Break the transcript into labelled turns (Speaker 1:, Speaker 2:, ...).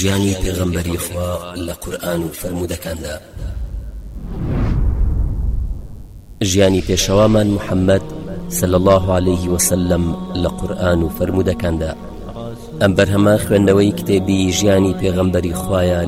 Speaker 1: ژیانی پێغەمبەری خوا لە قورئان و فەرموودەکاندا. ژیانی پێشەوامان محەممەد صلی الله عليه وسلم لە قورئان و فەرموودەکاندا. ئەم بەرهەمە خوێندنەوەی کتێبی ژیانی پێغەمبەری خوایە